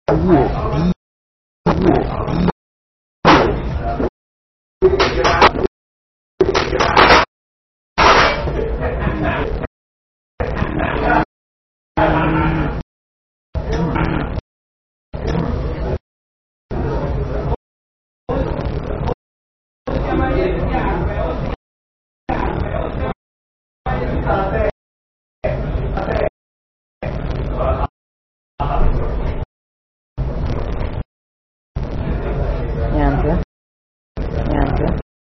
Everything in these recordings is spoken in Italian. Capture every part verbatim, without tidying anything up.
Niente? Niente?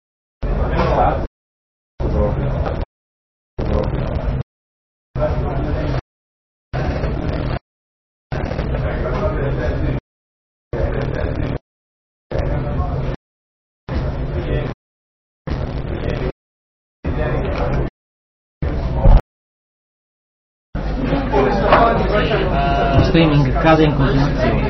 Lo streaming cade in continuazione.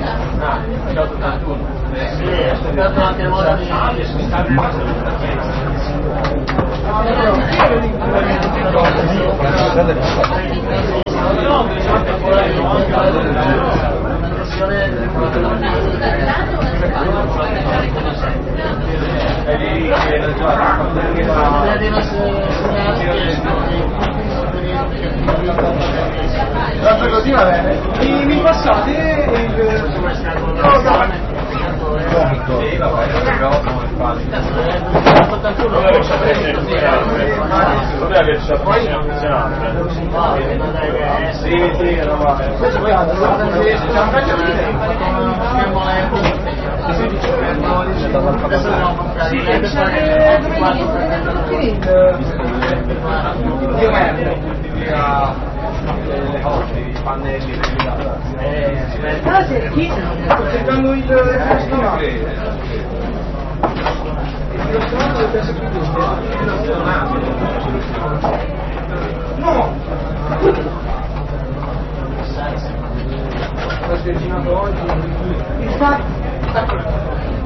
Tanto così va bene. Mi, mi passate il... No, no. Comico. Sì, vabbè, però non è facile. Dovrebbe averci poi non funzionava. Sì, sì, non va bene. Questo poi c'è un pezzo di tempo. Adesso dobbiamo comprare. Sì, pensate io merda. Le cose, i pannelli, eh, aspetta. Sto cercando il filostromato. Il filostromato deve essere più giusto. No! L'ho sverginato oggi. Il fatto.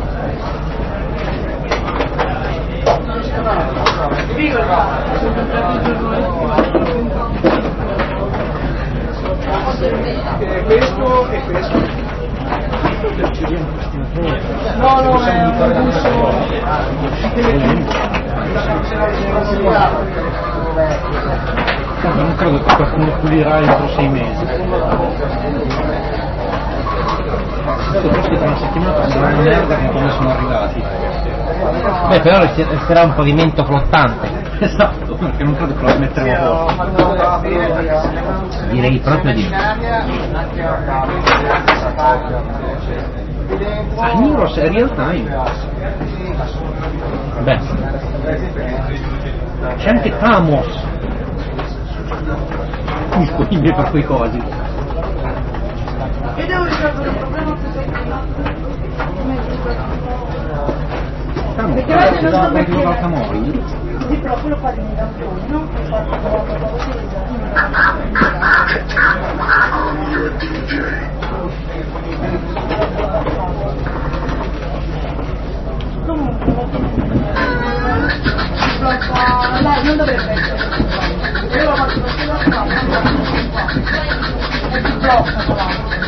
Eh, questo e questo. No, no, è un busto. Non credo che qualcuno pulirà entro sei mesi. Forse tra una settimana sarà una merda che come sono arrivati. Beh, però resterà un pavimento flottante. Esatto, perché non credo che lo metteremo poco. Direi proprio di no. Ah, Neuros è real time. Beh, c'è anche Tamos disponibile per quei cosi. E devo risolvere un problema perché oggi non so perché così proprio lo fai in tampone, no? Comunque si blocca, dai, non dovrebbe essere io lo faccio per la qua, e si blocca qua.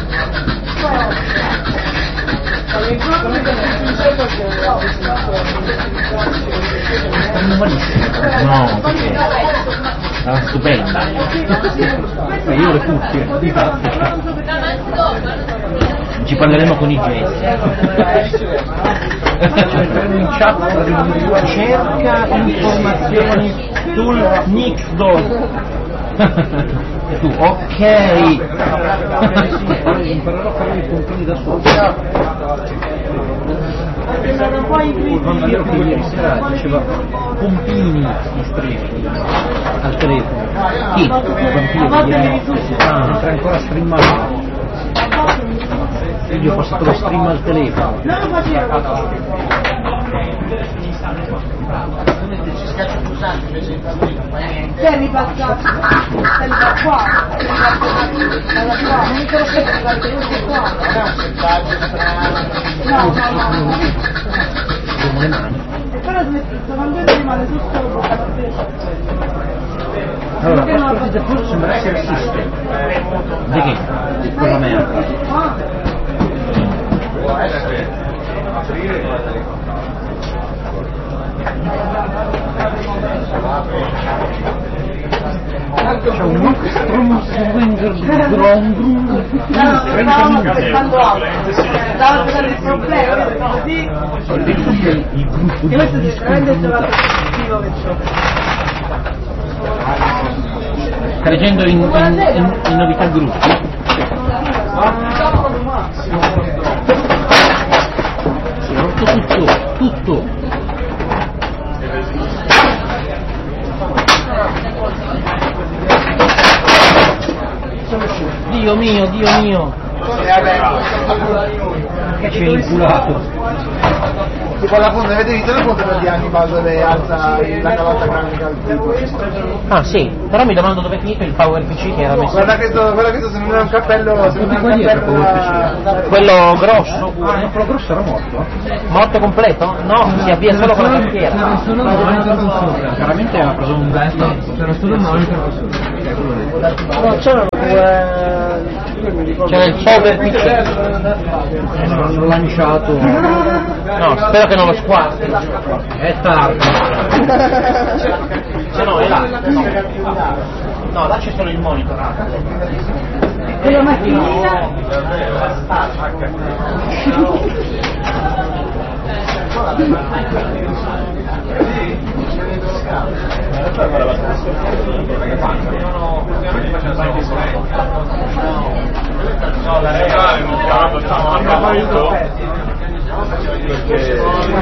No, perché era stupenda. Io le cuffie, ci parleremo con i gessi. In chat cerca informazioni sul Nixdog. Tu, ok. Imparerò a fare i puntini da solo. Il vampiro che ieri sera diceva puntini in streaming al telefono. Chi? Il vampiro ieri no. Ah, non stai ancora streamando. Io gli ho passato lo stream al telefono. Ci schiaccia il pulsante invece di farlo non fai niente. Se ripassato, se li da qua, se li da qua, non mi sono sempre arrivati io qua. Non è un settaggio strano. No, no, no. Con le mani. E però smettito, non vedo rimane tutto il boccato. Allora, questo di default sembra essere System. Di che? Di quella merda. C'è un nostro Swenger Grondrum Stavamo aspettando altro, stavo aspettando il problema, così il gruppo che questo di è veramente il sconfitta. gioco che c'ho. Sta leggendo in, in, in, in novità gruppi? Si è rotto tutto, tutto. Dio mio, Dio mio. Che c'è inculato? Tipo alla fonte, avete visto le foto di Hannibal dove alza la calotta cranica al tipo? Ah sì, però mi domando dove è finito il Power P C che era messo. Guarda che sto, guarda che sto, se non era un cappello, se non era un cappello da... Quello grosso? Ah, quello grosso era morto? Morto completo? No, si avvia solo con la tastiera. C'era solo monitor sopra. Chiaramente aveva preso un vento. C'era solo monitor sopra. No, c'erano due... C'era il Power P C. L'hanno lanciato. No, spero che non lo squarti. È tardi. Se no, è là. No, là c'è solo il monitor. Quella macchinina... No, la regale non chiamo, facciamo anche molto perché è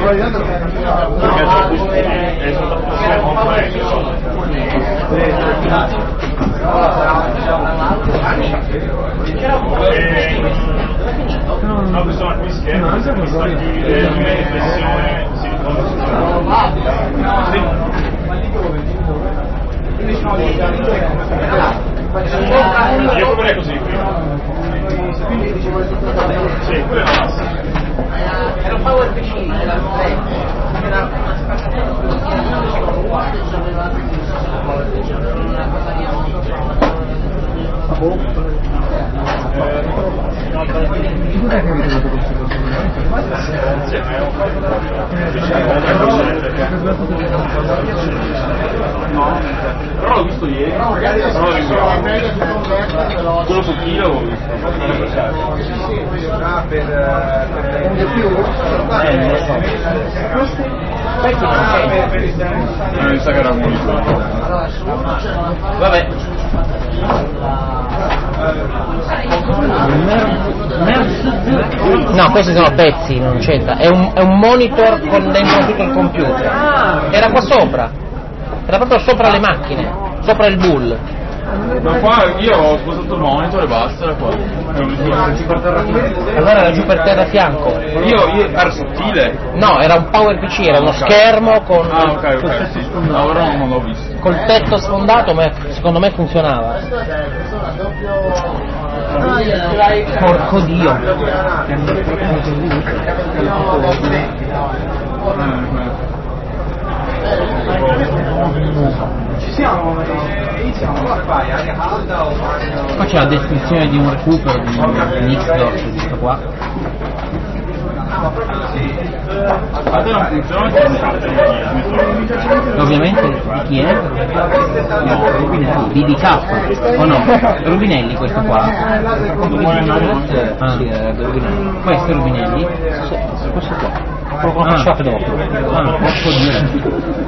no, bisogna qui schermo, riflessione, si io proverei così qui. Sì, quello è la massa. Era un Power P C, era No, però l'ho visto ieri, però l'ho visto quello sottile l'avevo visto. Per Eh, non lo so. Non mi sa che era molto. Vabbè. No, questi sono pezzi, non c'entra. È un, è un monitor con dentro tutto il computer. Era qua sopra. Era proprio sopra le macchine, sopra il bull. Ma qua io ho spostato il monitor e basta, era qua. Allora era giù per terra a fianco. Io, io era sottile. No, era un Power P C, era uno schermo con Ah, ok, ok, sì. No, ora non l'ho visto. col tetto sfondato, ma secondo me funzionava. Porco Dio. Ci siamo, iniziamo. Qua c'è la descrizione di un recupero di Nixdorf, questo qua. A te non funziona? Ovviamente di chi è? No, Rubinelli, di D K o no? Rubinelli questo qua. Ah, questo è Rubinelli? Questo qua. Proprio una shot dopo. Ah, porco Dio.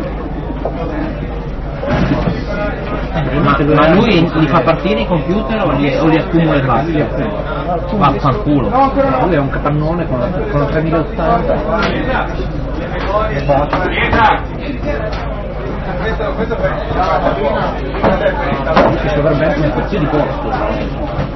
Ma, ma lui li fa partire i computer o li, o li accumula e basta? Vaffanculo. Lui è un capannone con la, con la tremila ottanta. Ci dovrebbe essere una specie di posto.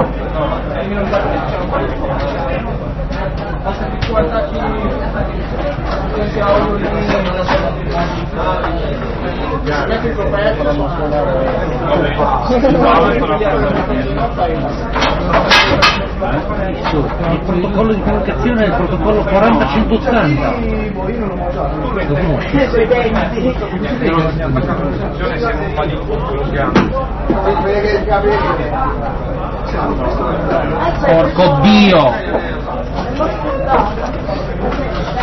Il protocollo di comunicazione è il protocollo quaranta centottanta. Lo conosci? Porco Dio!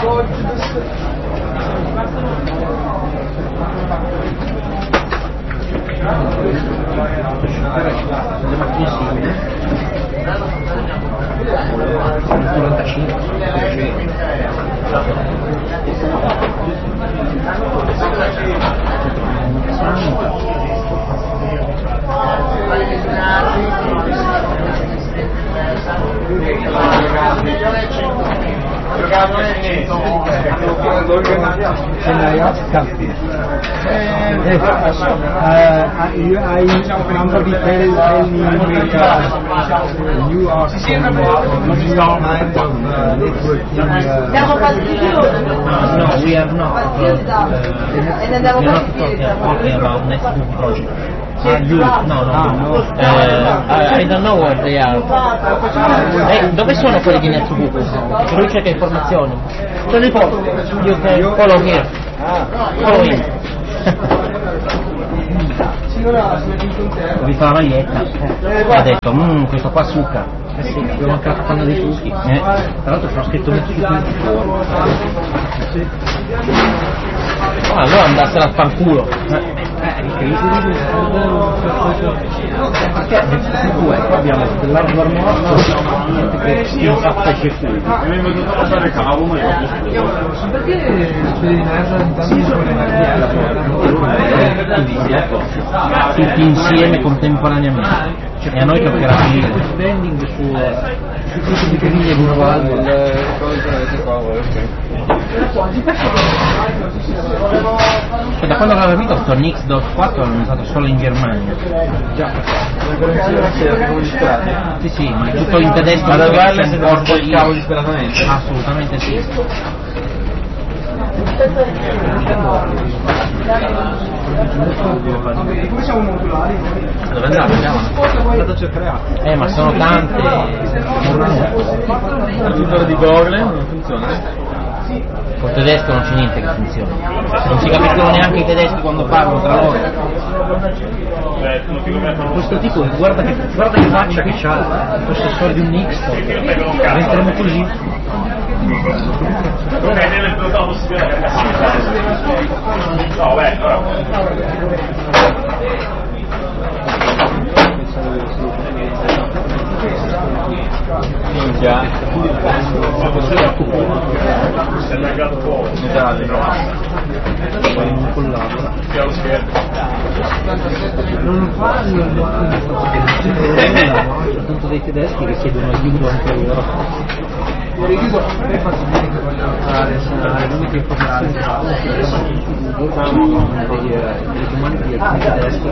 Le macchine simili quarantacinque Can I ask something? Yes. Uh, I, I somebody tell, tell me uh, you are some uh, kind of uh, networking. Siamo fastidiosi. No, we are not. E ne andiamo We are fastidiosi. not talking about network project. Ah, you? No, no, no. Uh, I don't know what they are. Eh, dove sono quelli di Netbook? Perché lui cerca informazioni. Te li porto. You can follow here. Follow him. Vi fa la maglietta. Ha detto, mmm, questo qua succa. Eh sì, abbiamo anche la panna dei succhi. Eh. Tra l'altro c'ho scritto un succo in fuori. Ah, allora andassero a fanculo. Eh. Perché tu qua abbiamo dell'hardware morto che si infatta e c'è qui. E mi è venuto a passare cavo, ma io Perché quelli di NASA intanto tutti insieme contemporaneamente. E a noi toccherà finire il spending su tutti i caviglie Brunovaldo. Cioè, da quando avevo capito sto Nix DOS quattro l'hanno usato solo in Germania. Già, Sì sì, ma è tutto in tedesco. ma da perché wireless c'è è un un po' di porto cavo disperatamente. Assolutamente sì. Come siamo modulari? Dove andate? Andate a cercare altro. Eh ma sono tante. La chiusura di Google non funziona. Col tedesco non c'è niente che funzioni. Non si capiscono neanche i tedeschi quando parlano tra loro. Questo tipo, guarda che, guarda che faccia che c'ha, il possessore di un Nix, resteremo così. non è nelle due possibilità che no, beh, però. Minchia. Si è legato poco. Metà Non collabora. Che è lo scherzo. Non fanno Tanto dei tedeschi che chiedono aiuto anche loro. Io è possibile che vogliono fare l'unica informazione delle comandi di alcuni tedeschi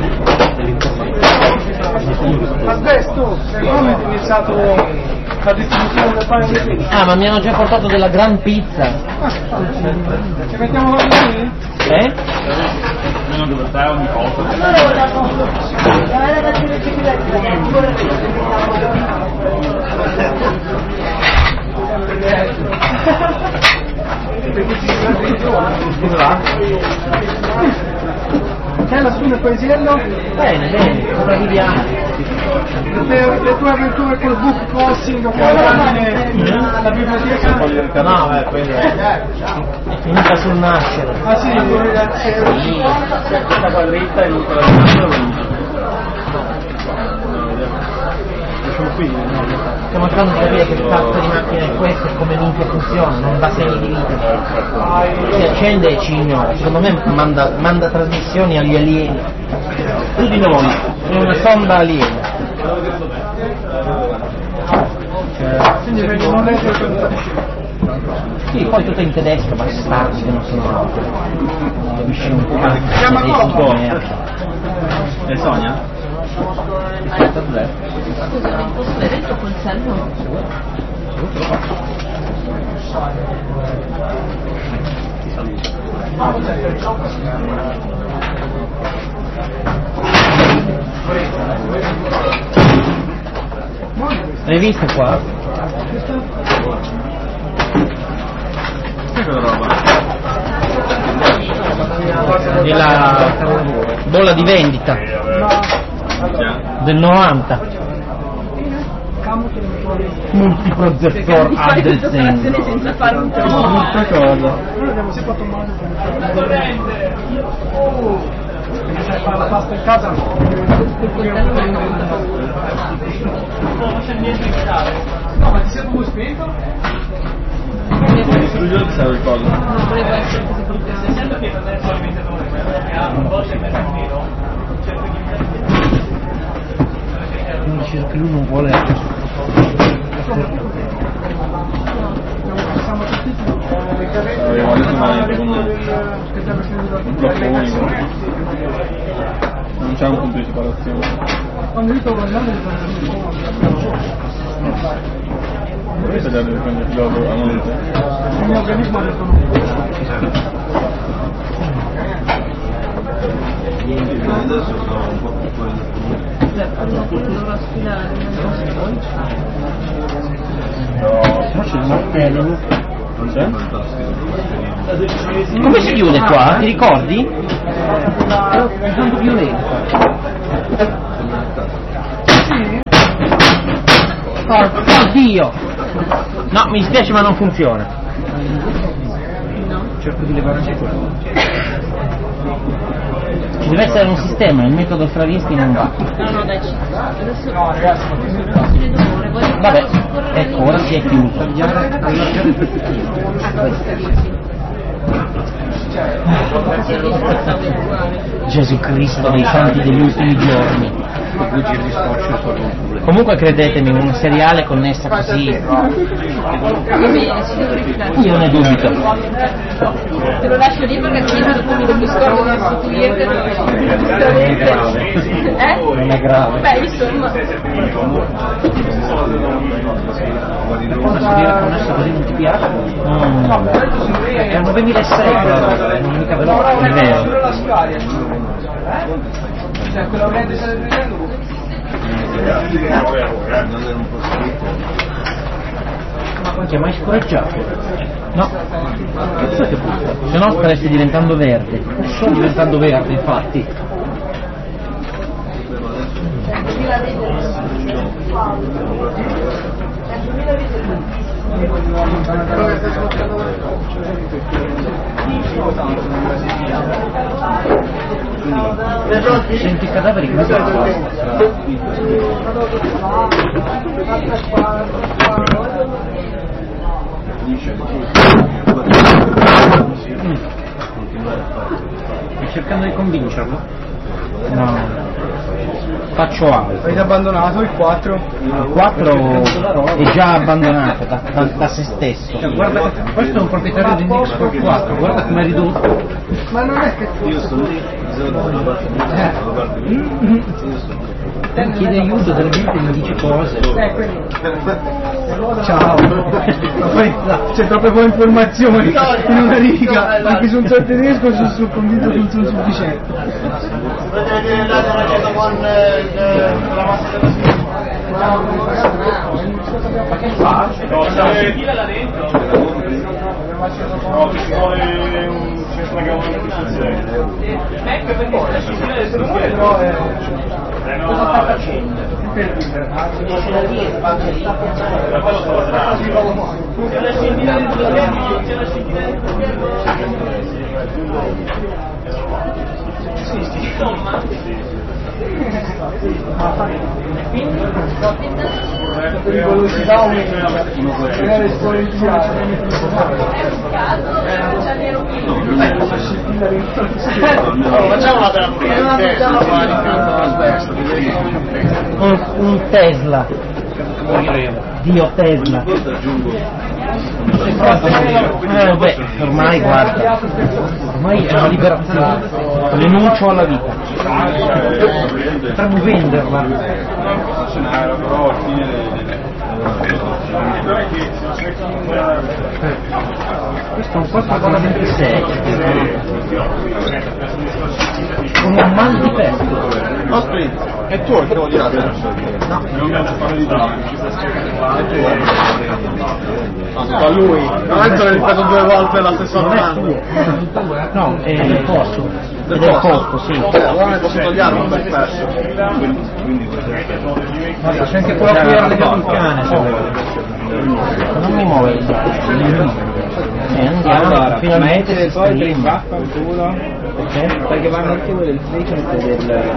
dell'informazione. Asbesto, come è iniziato la distribuzione del pane di pizza? Ah, ma mi hanno già portato della gran pizza. Ci mettiamo la lì? Eh? Meno dove stai ogni volta. C'è la spina paesiello? Bene, bene, sopravviviamo. Le, le tue avventure col book crossing o con la, la biblioteca? No, eh, quello è finita sul nascere. Ah sì, Sì. La quadretta e l'ultima la Stiamo cercando di capire che cazzo di macchina è questa e come minchia funziona, non va segni di vita. Si accende e ci ignora, secondo me manda, manda trasmissioni agli alieni. Tu di noi, è una sonda aliena. quindi non leggere. Sì, poi tutto in tedesco, bastardi che non sono altro. Non capisci un po'. Chiama Sei Coco. un merda. È Sonia? Aspetta, dov'è? Scusa, non posso vedere il tuo coltello? L'hai visto qua? Che roba? Della bolla di vendita del novanta. multiprocessor Adresen. Senza fare un Questa cosa. Abbiamo sempre fatto male corrente. Perché se fare la pasta in casa non c'è niente in casa. No, ma ti sei tu spento? Distruggerlo ti serve il coso. Non volevo essere così brutta. Essendo che non è solamente dove ha un po' c'è mezzo nero, cerco di Abbiamo deciso che lui non vuole. Avevo adesso una con un blocco unico. Non c'è un punto di separazione. quando io sto guardando le Vorrei tagliare le prende il gioco a monete. il mio organismo ha detto no. Adesso sono un po' più fuori Cioè, fanno quello dovrà sfilare. No, c'è il martello. Non c'è? Come si chiude qua? Ti ricordi? È tanto violento. Oddio! No, mi dispiace ma non funziona. Cerco di levare anche quello. Ci deve essere un sistema, il metodo Stravinsky non va. No, no, dai, ci- adesso no, ragazzi, voglio Vabbè, scorrere ecco, ora si è chiuso. Gesù Cristo dei santi degli ultimi giorni. Comunque credetemi, un seriale connessa così, va bene, ci devo rifiutare. io ne dubito. Te lo lascio lì perché prima dopo mi mi scordo di sostituirti. Eh? Non è grave. Beh, insomma. Una seriale connessa così non ti piace? Mm. È un duemilasei però, non mica veloce. È vero. la Scalia. Cioè, quella oriente stai prendendo? Non ti è mai scoraggiato? No. Se no staresti diventando verde. Sto diventando verde, infatti. Senti i cadaveri come si Stai cercando di convincerlo? No. Faccio altro. Avete abbandonato il quattro? Il quattro è già abbandonato da, da, da se stesso. Cioè, guarda, questo è un proprietario di Nix per quattro, guarda come è ridotto. Ma non è che Io sono lì, bisogna da parte mia. Chiede aiuto, della gente gli dice cose. Eh, quello. Ciao. Ma poi c'è troppe poi informazioni in una riga, anche su un sol tedesco sono sul convinto che non sono sufficienti. Potete dire una cosa con la massa della No, là dentro. No, ci vuole un centragavone più sul serio. Ecco perché la scintilla del truffe però è... Cosa sta facendo? Per dire. Ma quello sto lavorando. C'è la scintilla del truffe, c'è la scintilla del truffe. Sì, sì, insomma. Per velocità aumenta, magari esponenziale. Facciamo una bella Un, un Tesla. Dio Tesla. Eh beh, ormai guarda, ormai è una liberazione, l'enuncio alla vita. Potremmo venderla. però alla fine Questo è un quattro virgola ventisei. con un mal di petto. No, sprint, è tuo il devo dire adesso. No, non mi faccio fare di là. È tuo. Ma lui, non è che l'hai ripetuto due volte la stessa domanda. No, è del posto. È del posto, sì. Allora ne posso togliere un bel pezzo. Guarda, c'è anche quello qui era legato il cane, se vuoi. Non mi muove il braccio. E andiamo, finalmente poi ti rimbaffa il culo. Perché? Perché vanno anche quelle del cricket del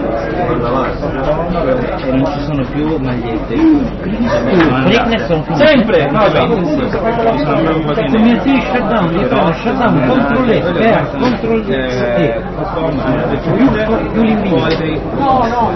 e non ci sono più magliette. Cricket sono finite. Sempre! No, se mi attiri shutdown, gli fanno shutdown contro le per contro il più più l'invito. No, no,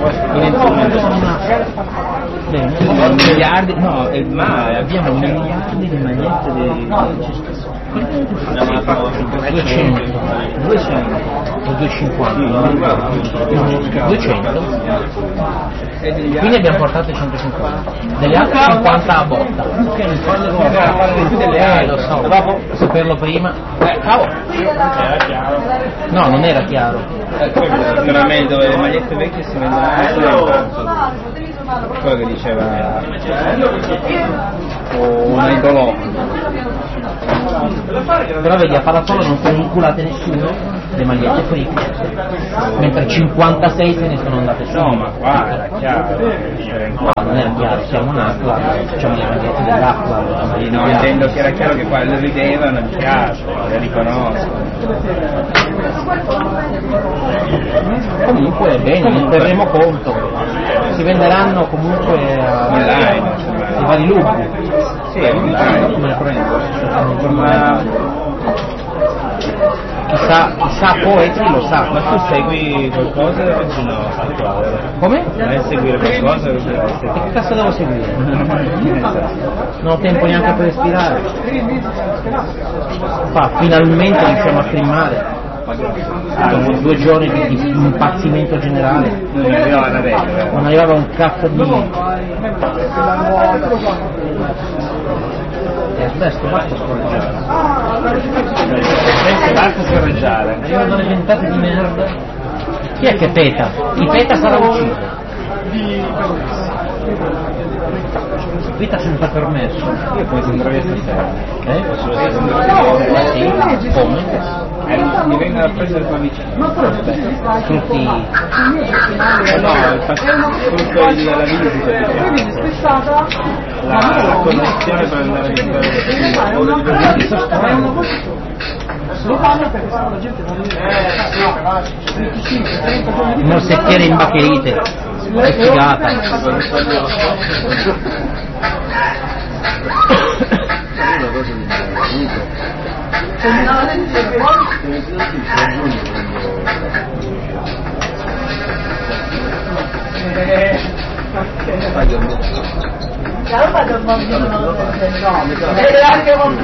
bene, miliardi, no, ma abbiamo miliardi di magliette di duecento, duecento o duecentocinquanta, duecento, quindi abbiamo portato centocinquanta, delle altre cinquanta a botta, che non fa le cose, eh lo so, saperlo prima, eh cavolo, no non era chiaro, veramente dove le magliette vecchie si vendono quello che diceva oh, un idolo. Però vedi, a pallavolo non sono inculate nessuno le magliette free, mentre cinquantasei se ne sono andate su. No, ma qua era chiaro, no, non era chiaro, siamo un'acqua, facciamo le magliette dell'acqua. No, intendo che era chiaro che qua le ridevano, mi piace, le riconosco. Comunque bene, ne terremo conto, si venderanno comunque a online, i vari lupi. Sì, online, come le prendo? Ma chissà, chissà Poetry lo sa. Ma tu segui qualcosa oggi no? Come? Vai a seguire qualcosa? E che cazzo devo seguire? Non ho tempo neanche per respirare. Fa, finalmente iniziamo a streamare. Dopo due giorni di, di impazzimento generale non arrivava un cazzo di e adesso basta scorreggiare basta scorreggiare arrivano le ventate di merda. Chi è che peta? Chi peta sarà ucciso. Vita senza permesso. Io come sembra essere eh? Posso essere sì, come? Eh, mi vengono a prendere qua vicino. Tutti no, il frutto della visita la, la connessione per andare a visitare lo fanno perché la gente non un secchiere in bacherite è figata. Chiaro faccio il bambino e anche molto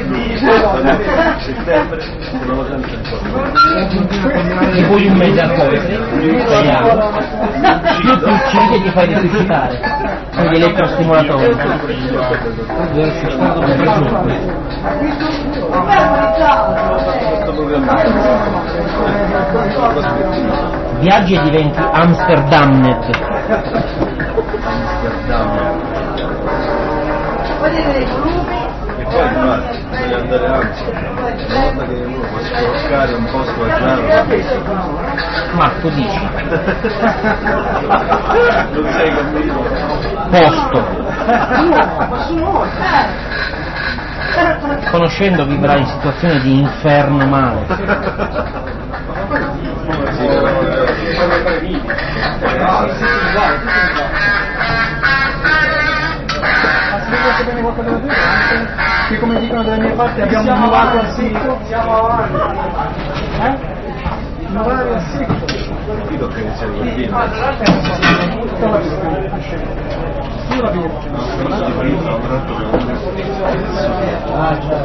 tipo un mese al Poetry più ti uccidi e ti fai risuscitare con gli elettrostimolatori. Viaggi e diventi Amsterdamnet. E poi voglio andare anzi, una volta che uno può sbloccare un posto a giallo. Ma tu dici? Non sei convinto? Posto. Conoscendo vivrai in situazione di inferno male. Che come dicono dalle mie parti abbiamo innovato al secco. Siamo avanti. Eh? Innovare al secco. Capito che c'è il film. Io la vedo. Ah già.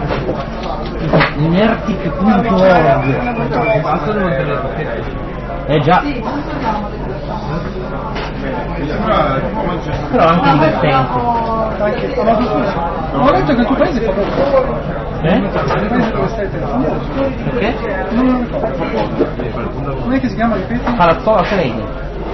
Inertic punto org. Eh già. Però anche divertente. Ho detto che il tuo paese fa poco. Eh? Perché? Perché? Non è Com'è che si chiama, ripeti? Palazzola Atreides.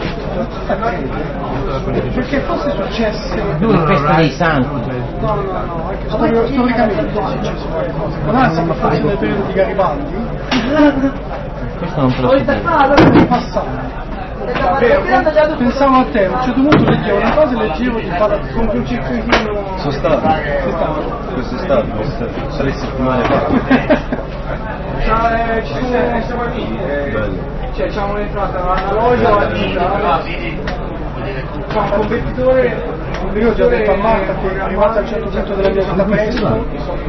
Perché fosse successo... Lui il festa dei santi. No, no, no, anche stor- storicamente è successo qualcosa. Ma siamo forse nel periodo di Garibaldi? Questo non te lo so dire. Nel passato. Pensavo a te, a un certo punto leggevo una cosa e leggevo di fare con un circuitino. Sono stato. Sei stato? Questo è stato, queste tre settimane fa. Ciao, ci sono, siamo amici. Bello. Cioè, c'è un'entrata analogica, c'è un competitore. Io ho già detto a Marta che è arrivata al cento punto della mia vita presto.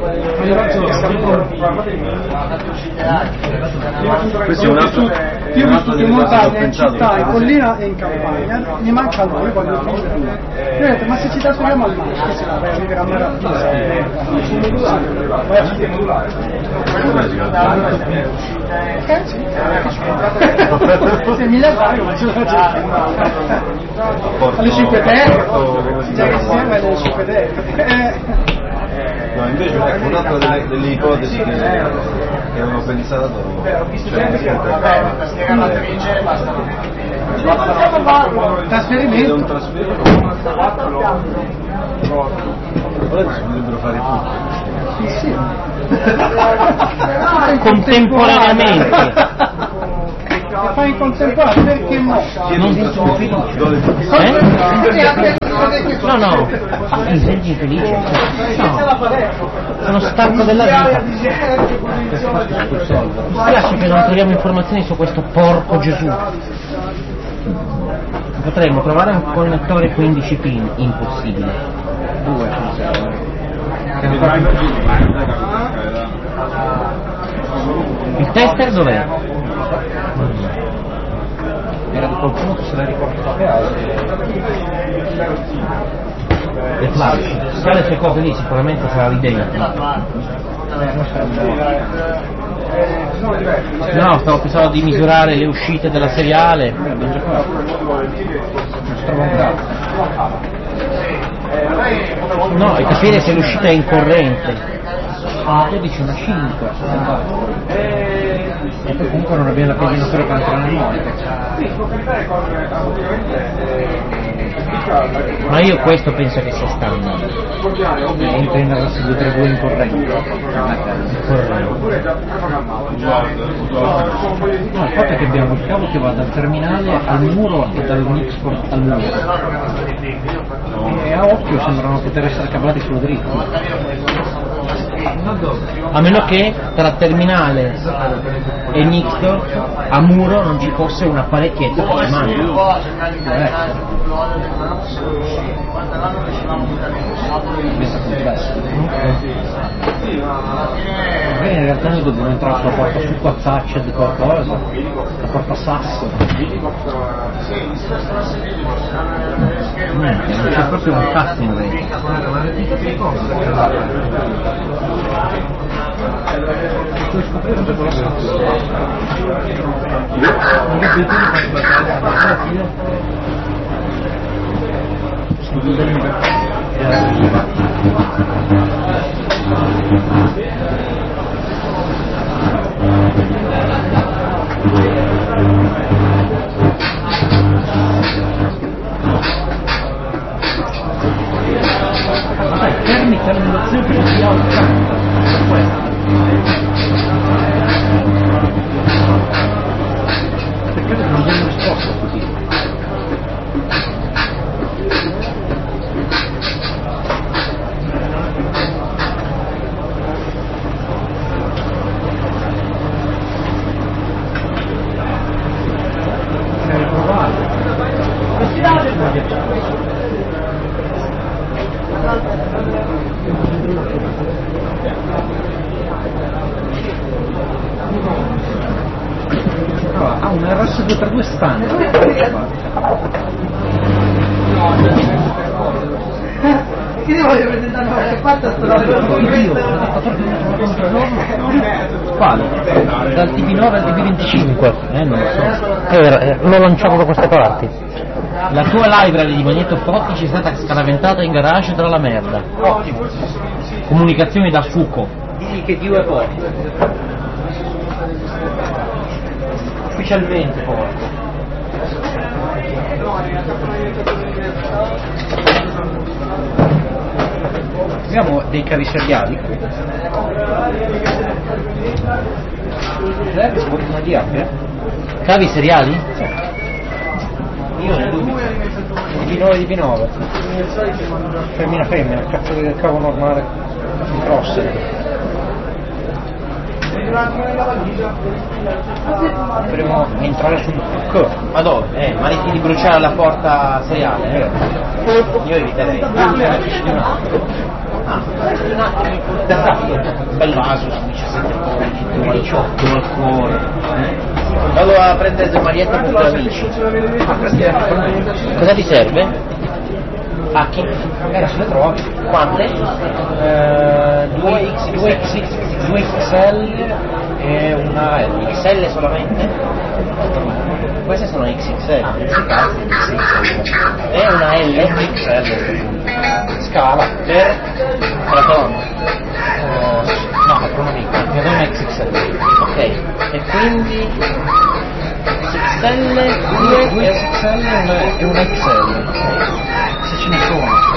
Questo è un altro. Io ho vissuto in montagna, in città, in collina e in campagna, mi manca il nome, voglio finire. Io ho detto, ma se ci trasferiamo al mare, che si va, vai a vivere a Maratona. Vai a studiare. Eh sì, se mi levavi non ce la facevo. Alle cinque terre, già che si serve alle cinque terre. No, invece ecco, un'altra delle, delle ipotesi che, che avevo pensato, Trasferimento. un trasferimento. Ora si potrebbero fare tutti. Sì, sì. Contemporaneamente. Se fai in contemporanea perché no? Non eh? No, no, mi senti infelice? No, sono stanco della vita. Mi spiace che non troviamo informazioni su questo porco Gesù. Potremmo trovare un connettore quindici pin, impossibile. Due, il tester dov'è? Era di qualcuno che se l'ha ricordato a casa. Le flash, se ha le sue cose lì sicuramente sarà lì dentro. No, stavo pensando di misurare le uscite della seriale. No, e capire se l'uscita è incorrente. Una dodici, una cinque. E poi comunque non abbiamo la coordinatore per entrare nel monitor. Ma io questo penso che sia standard. Entri in R S due tre due incorrente. No, il fatto è che abbiamo il cavo che va dal terminale al muro e dal Nixport al muro. E a occhio sembrano poter essere cablati sullo dritto. A meno che tra terminale e Nixdorf a muro non ci fosse un apparecchietto che ci manda. Eh. Magari in realtà noi dobbiamo entrare sulla porta su quattaccia di qualcosa, la porta sasso. Niente, non c'è proprio un cazzo in rete. Sto scoprendo che cosa vabbè, termica l'annullazione che si alza peccato che non viene risposta così. Devi provare. Ha un R S due tre due standard. Che devo presentare qualche fatta sto Quale? Dal T P nove al T P venticinque? Eh, non lo so. Era, eh, l'ho lanciato da queste parti. La tua library di magnetofottici è stata scaraventata in garage tra la merda. Ottimo. Comunicazioni da Fuco. Digli che Dio è forte. ufficialmente porco. Abbiamo dei cavi seriali. Eh, si può una di ampia? Cavi seriali? Sì. Io ne dubito. Di B nove di B nove. Femmina femmina, cazzo del cavo normale. Grosse. Dovremmo entrare sul trucco. Ma dove? Eh, ma rischi di bruciare la porta seriale, eh? Io eviterei. Ah, un attimo in portato. Bel vaso su diciassette pollici, diciotto al cuore. vado a prendere le magliette per gli amici. Cosa ti serve? Pacchi? Eh, se le trovi. Quante? Eh, due X L e una L. X L solamente? Queste sono X X L. E una L? X L. Scala. Per la donna? Eh, no, per una amica. Mia donna è X X L. Ok. E quindi X L, due X X L e una X L. Se ce ne sono.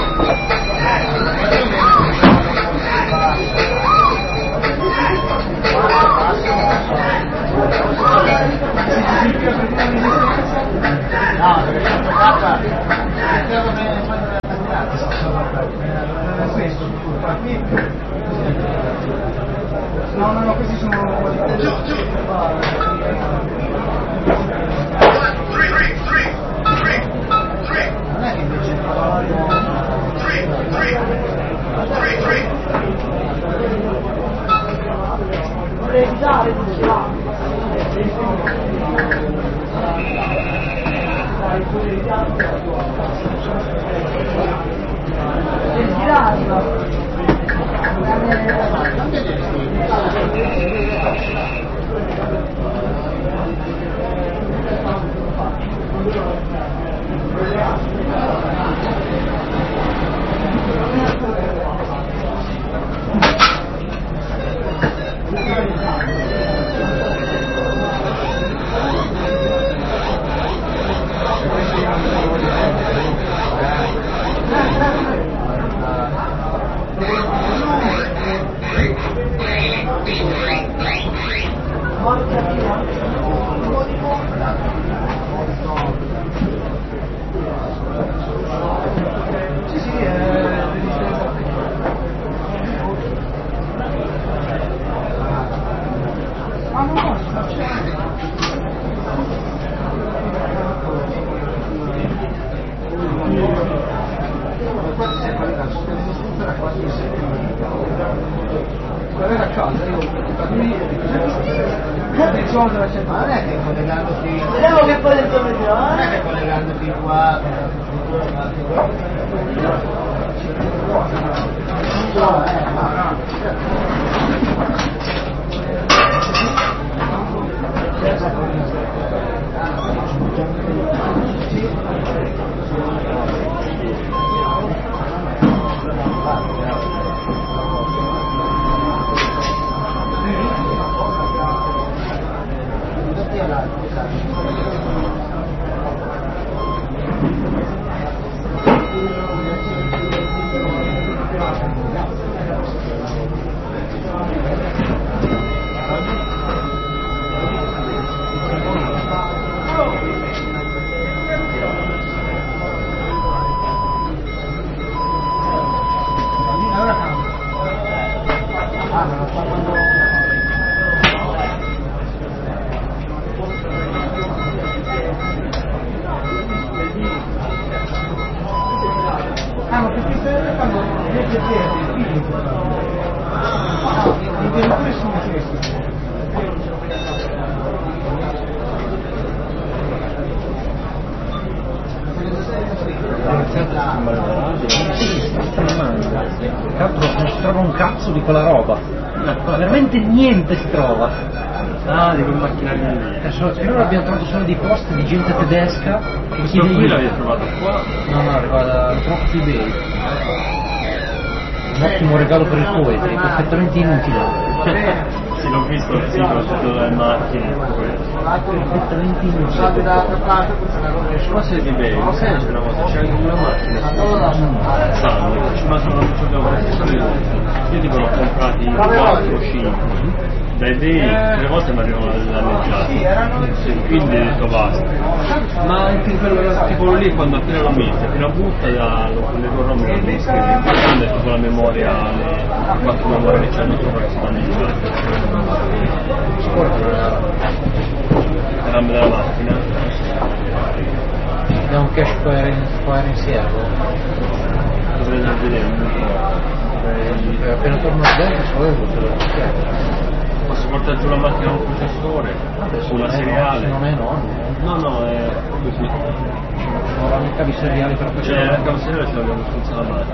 No, no, no, questi sono... Non è che invece... Vorrei evitare di girare. Per girarla. Ma non è che collegandoti... Vediamo che poi dentro vediamo, Non è eh? che collegandoti qua... No, eh, no, no. Tra l'altro non si trova un cazzo di quella roba, veramente niente si trova. Ah, di quel macchinario lì. Adesso finora abbiamo trovato solo dei post di gente tedesca che Questo chiede qui io. l'avete trovato qua? No, no, arriva da Trophy Bay. Un ottimo regalo per il poeta, è perfettamente inutile. Sì, l'ho visto il sito, tutto le macchine. Ma se ti vedi, ma sai c'è una cosa, c'è anche una macchina sanno, ma sono non ci abbiamo preso io tipo ne ho comprati quattro cinque. Dai dei, le volte mi arrivano le danneggiate, quindi ho detto basta. Ma anche quello tipo lì quando appena lo metti, appena butta lo corro mi lo dischi, quando è tipo la memoria, le quattro memorie che c'hanno sopra che sono danneggiate. La RAM della macchina. È un cache square in servo. Dovrei andare a vedere un po'. Appena torno a dentro se vuoi te lo dico. Posso portare giù la macchina con un processore, una seriale. Non è enorme. No, no, è così. Ho la cavi seriali per questo. Cioè, la cava seriale ce l'abbiamo senza la macchina.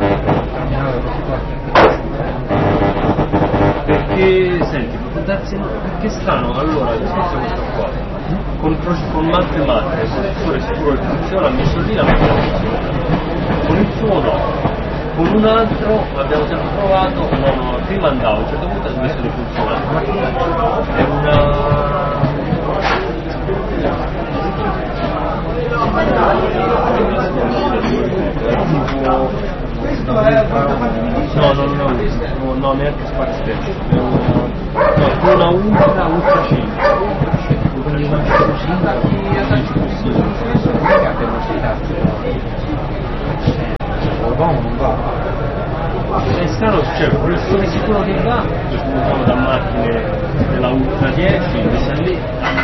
Perché, senti, può darsi, perché strano, allora, adesso questo qua, con, con molte macchine, il processore sicuro che funziona, ha messo lì la macchina funziona. Con il suo no. Con un altro abbiamo sempre provato, no, no, prima andavo, a un certo punto ha smesso di funzionare. È una... No, no, non ho visto, no, no, neanche spazio. No, una Ultra, Ultra cinque. Quindi una esclusiva. Non va. È strano, cioè, il professore sicuro che va, lo sputavo da macchine della Ultra dieci, mi sa lì.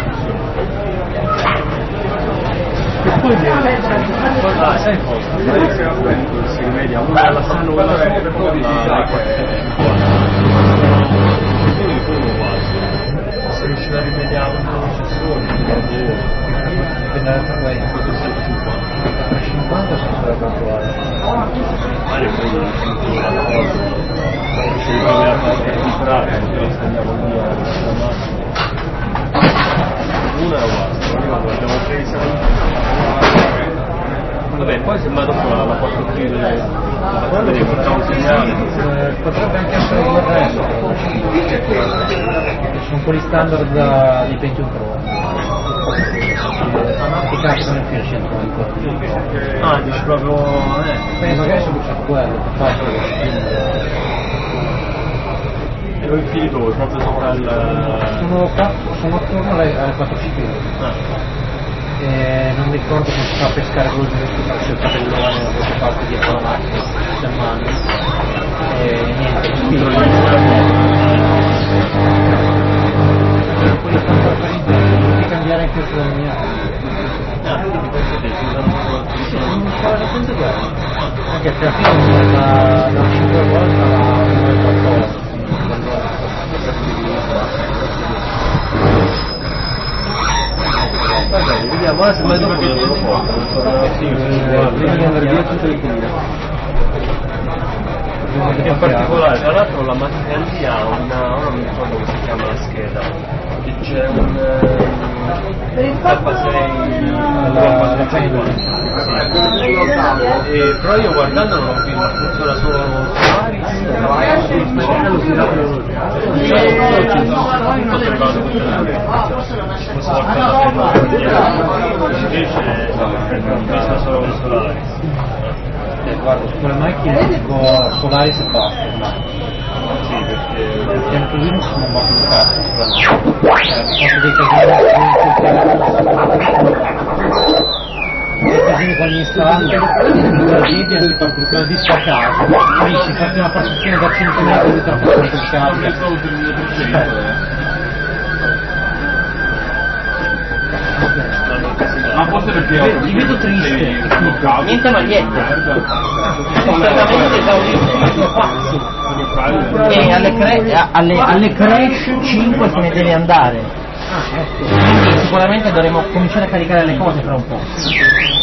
E poi mi guarda, sai cosa? Si rimedia, una alla Sano, una alla Sopra, poi la quattrocentocinquanta. Poi come quasi. Se riusciva a rimediare un processore, Dipende dalla frequenza. quattrocentocinquanta. cinquanta si sarebbe attuale. Magari poi ci ritrovi a fare registrare, poi stendiamo lì a una era basta, prima guardiamo presa. Vabbè, poi se ma dopo la porto qui la vedere facciamo un segnale. Potrebbe anche essere il resto. Sono quelli standard di Pentium Pro. Che capitano nel filo centro. Ah, dici proprio... eh. Penso che adesso c'è quello, fatto e lo infili dove? Proprio sopra il... Sono, sono attorno alle, alle quattro C P U. Ah. E non mi ricordo come si fa a pescare quello di c'è il tabellone da questa parte dietro la macchina, c'è il mano. E niente, spiro lì. Quelli standard per interno, di cambiare anche il suo mia. Ah, quindi questo te si usano Sì, non fa la stessa guerra. Anche se alla fine da, da cinque volte a uno e quattordici. Vabbè, vediamo, adesso ma dopo lo lo porto. Prima di andare via tutte le cure. In particolare, tra l'altro la macchina lì ha una, ora non mi ricordo come si chiama la scheda, che c'è un K sei e però io guardando non l'ho visto, funziona solo Solaris, invece funziona solo con Solaris. Eh, guarda, su quelle macchine dico Solaris e basta. Sì, perché Perché anche Linux non va più di cazzo. Ho fatto dei casini con gli installanti, la Debian si fa tutto il disco a caso, capisci, fatti una partizione da cinque metri di traffico di caso. ma forse perché Li vedo triste. Niente magliette. Completamente esaurito. Pazzo. E alle, cre- alle, alle crash cinque se ne deve andare. Quindi sicuramente dovremo cominciare a caricare le cose fra un po'.